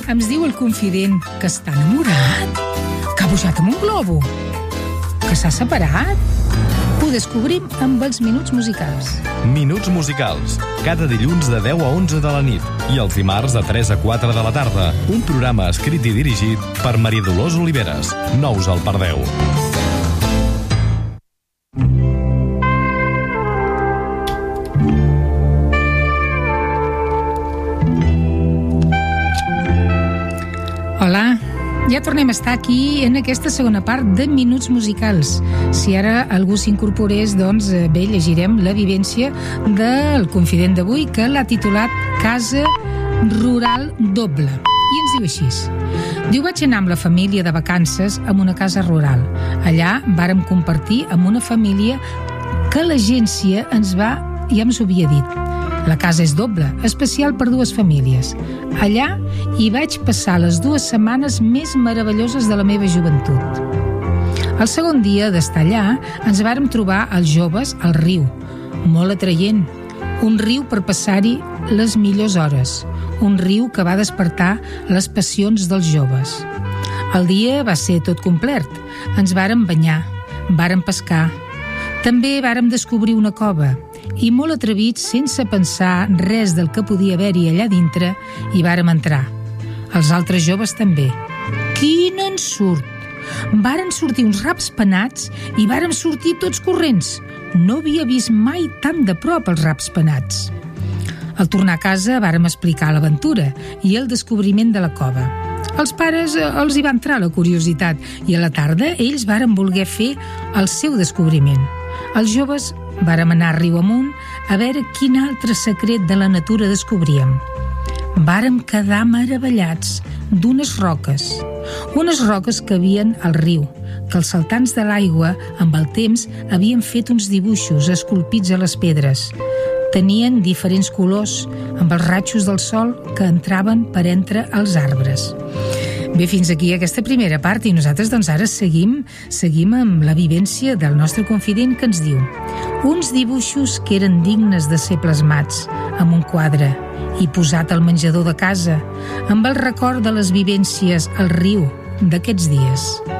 Ens diu el confident que està enamorat, que ha pujat amb un globo, que s'ha separat. Ho descobrim amb els Minuts Musicals. Minuts Musicals, cada dilluns de 10 a 11 de la nit i els dimarts de 3 a 4 de la tarda. Un programa escrit i dirigit per Maria Dolors Oliveres. No us el perdeu. Hola, ja tornem a estar aquí en aquesta segona part de Minuts Musicals. Si ara algú s'incorporés, doncs bé, llegirem la vivència del confident d'avui, que l'ha titulat Casa Rural Doble. I ens diu així. Diu, vaig anar amb la família de vacances a una casa rural. Allà vàrem compartir amb una família que l'agència ja ens ho havia dit. La casa és doble, especial per dues famílies. Allà hi vaig passar les 2 setmanes més meravelloses de la meva joventut. El segon dia d'estar allà ens vàrem trobar els joves al riu, molt atraient. Un riu per passar-hi les millors hores. Un riu que va despertar les passions dels joves. El dia va ser tot complet. Ens vàrem banyar, vàrem pescar. També vàrem descobrir una cova i molt atrevits, sense pensar res del que podia haver-hi allà dintre, hi vàrem entrar. Els altres joves també. Quin ensurt! Varen sortir uns raps penats i vàrem sortir tots corrents. No havia vist mai tan de prop els raps penats. Al tornar a casa vàrem explicar l'aventura i el descobriment de la cova. Als pares els hi va entrar la curiositat i a la tarda ells varen voler fer el seu descobriment. Els joves vàrem anar riu amunt a veure quin altre secret de la natura descobríem. Vàrem quedar meravellats d'unes roques. Unes roques que havien al riu, que els saltants de l'aigua, amb el temps, havien fet uns dibuixos esculpits a les pedres. Tenien diferents colors, amb els ratxos del sol que entraven per entre els arbres. Bé, fins aquí aquesta primera part i nosaltres doncs ara seguim amb la vivència del nostre confident que ens diu uns dibuixos que eren dignes de ser plasmats amb un quadre i posat al menjador de casa amb el record de les vivències al riu d'aquests dies.